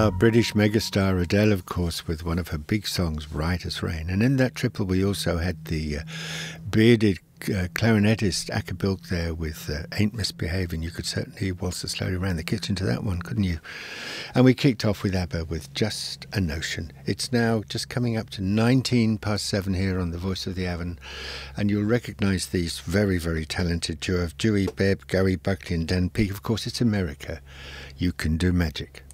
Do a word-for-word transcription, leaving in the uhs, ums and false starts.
Our British megastar Adele, of course, with one of her big songs, Right as Rain. And in that triple, we also had the uh, bearded uh, clarinetist Acker Bilk there with uh, Ain't Misbehaving. You could certainly waltz us slowly around the kitchen to that one, couldn't you? And we kicked off with ABBA with Just a Notion. It's now just coming up to nineteen past seven here on The Voice of the Avon, and you'll recognise these very, very talented duo of Dewey Bebb, Gary Buckley and Dan Peake. Of course, it's America. You can do magic.